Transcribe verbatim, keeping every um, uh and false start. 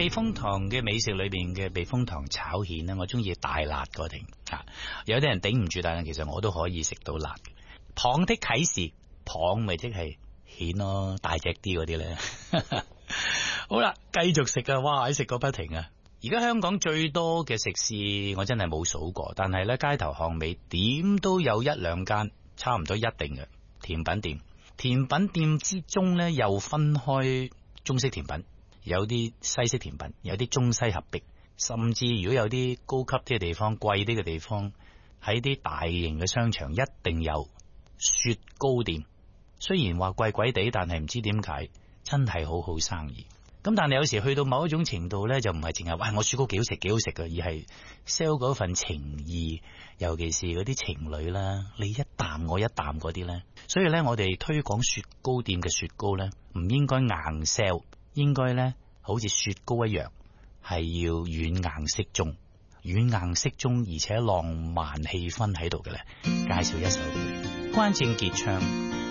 避風塘嘅美食裏邊嘅避風塘炒蜆咧，我中意大辣嗰啲啊。有啲人頂唔住，但係其實我都可以食到辣。蚌的啟示，蚌咪即係蜆咯，大隻啲嗰啲咧。好啦，繼續食啊！哇，食個不停啊！而家香港最多嘅食肆，我真係冇數過，但係咧街頭巷尾點都有一兩間，差唔多一定嘅甜品店。甜品店之中咧，又分開中式甜品，有啲西式甜品，有啲中西合璧，甚至如果有啲高級啲嘅地方、貴啲嘅地方，喺啲大型嘅商場一定有雪糕店。雖然話貴貴地，但係唔知點解真係好好生意。咁但係有時去到某一種程度咧，就唔係淨係喂我雪糕幾好食幾好食嘅，而係 sell 嗰份情意，尤其是嗰啲情侶啦，你一啖我一啖嗰啲咧。所以咧，我哋推廣雪糕店嘅雪糕咧，唔應該硬 sell，應該咧好似雪糕一樣，係要軟硬適中，軟硬適中，而且浪漫氣氛喺度嘅咧。介紹一首歌，關正傑唱。